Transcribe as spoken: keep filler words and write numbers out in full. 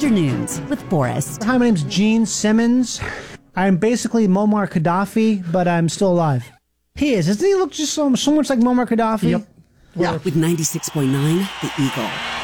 Afternoons with Forrest. Hi, my name's Gene Simmons. I'm basically Muammar Gaddafi, but I'm still alive. He is. Doesn't he look just so, so much like Muammar Gaddafi? Yep. Yeah. With ninety-six point nine, The Eagle.